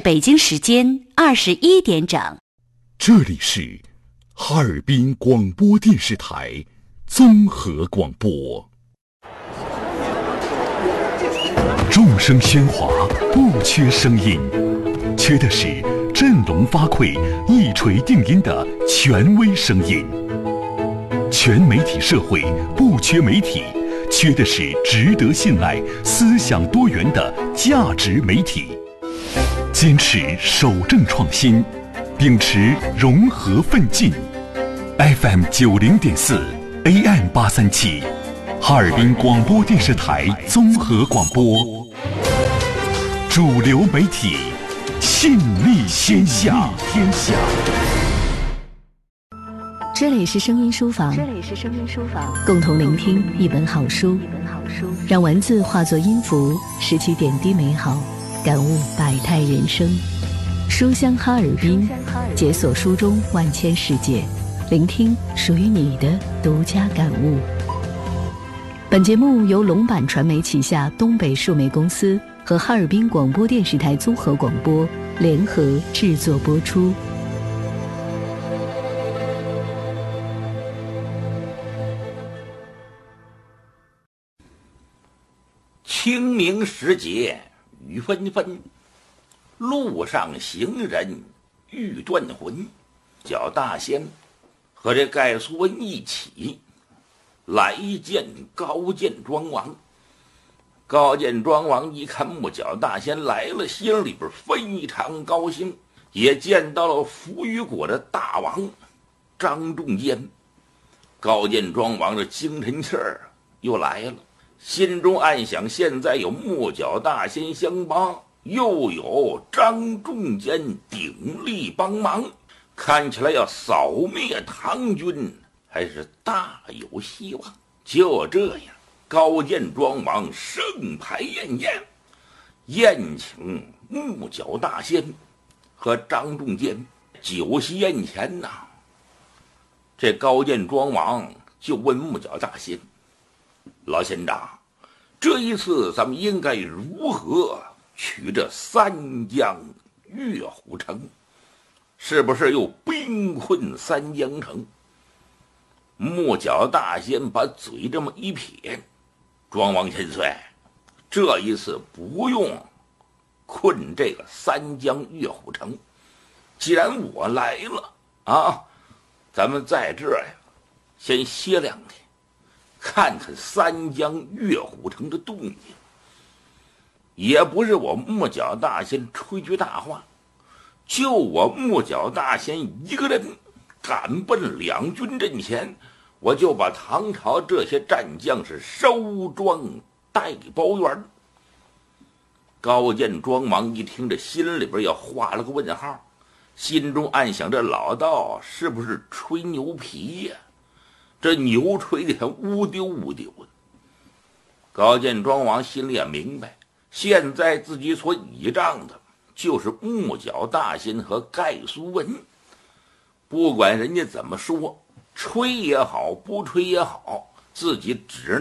北京时间21点整。 这里是哈尔滨广播电视台综合广播。众声喧哗，不缺声音，缺的是振聋发聩、一锤定音的权威声音。全媒体社会不缺媒体，缺的是值得信赖、思想多元的价值媒体。坚持守正创新，秉持融合奋进。FM 90.4 AM 837，哈尔滨广播电视台综合广播，主流媒体，信力天下。 这里是声音书房，共同聆听一本好书，让文字化作音符，拾起点滴美好，感悟百态人生。书香哈尔滨，解锁书中万千世界，聆听属于你的独家感悟。本节目由龙板传媒旗下东北数媒公司和哈尔滨广播电视台综合广播联合制作播出。 清明时节雨纷纷，路上行人欲断魂。脚大仙和这盖苏文一起来见高见庄王。高见庄王一看木脚大仙来了，心里边非常高兴，也见到了扶余国的大王张仲淹。高见庄王的精神气儿又来了，心中暗想，现在有木脚大仙相帮，又有张仲淹鼎力帮忙，看起来要扫灭唐军还是大有希望。就这样，高见庄王盛牌宴宴请木脚大仙和张仲淹。酒席宴前呐，这高见庄王就问木脚大仙：老仙长，这一次咱们应该如何取这三江月虎城？是不是又兵困三江城？木脚大仙把嘴这么一撇：庄王千岁，这一次不用困这个三江月虎城，既然我来了啊，咱们在这呀先歇2天，看看三江月虎城的动静。也不是我木脚大仙吹句大话，就我木脚大仙一个人赶奔两军阵前，我就把唐朝这些战将是收庄带包圆。高见庄王一听，这心里边要画了个问号，心中暗想，这老道是不是吹牛皮呀？这牛吹的乌丢乌丢的。高见庄王心里也明白，现在自己所倚仗的就是木脚大仙和盖苏文，不管人家怎么说，吹也好，不吹也好，自己只